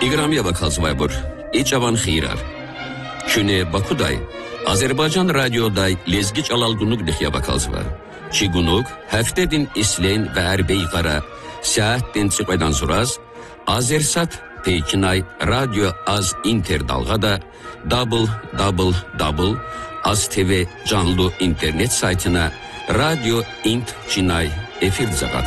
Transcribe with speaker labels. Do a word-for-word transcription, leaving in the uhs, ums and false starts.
Speaker 1: İqramiya bakalsıvaybur. İçavan xirar. Küne Bakuday. Azerbaycan radyoday lezgiç alalgunluk dixya bakalsıvar. Çigunuk, heftedin islen ve erbeyqara, saattin çıqaydan suraz, Azersat Peykinay radyo az inter dalgada, double double double, Az T V canlı internet saytına radyo int cinay efir zagat.